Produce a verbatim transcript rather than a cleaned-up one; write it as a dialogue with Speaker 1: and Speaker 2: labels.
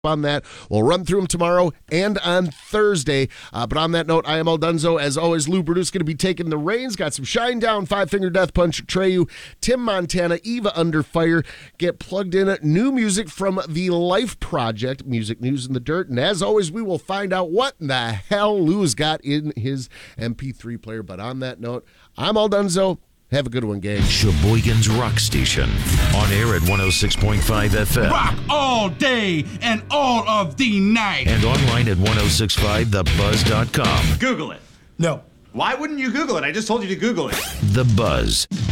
Speaker 1: on that. We'll run through them tomorrow and on Thursday. Uh, but on that note, I am Al Dunzo. As always, Lou Brutus going to be taking the reins. Got some Shine Down, Five Finger Death Punch, Treyu, Tim Montana, Eva Under Fire. Get plugged in. New music from the Life Project, Music News in the Dirt. And as always, we will find out what in the hell Lou's got in his M P three player. But on that note, I'm Al Dunzo. Have a good one, gang.
Speaker 2: Sheboygan's Rock Station. On air at one oh six point five F M.
Speaker 3: Rock all day and all of the night.
Speaker 2: And online at ten sixty-five the buzz dot com.
Speaker 3: Google it.
Speaker 4: No.
Speaker 3: Why wouldn't you Google it? I just told you to Google it.
Speaker 2: The Buzz.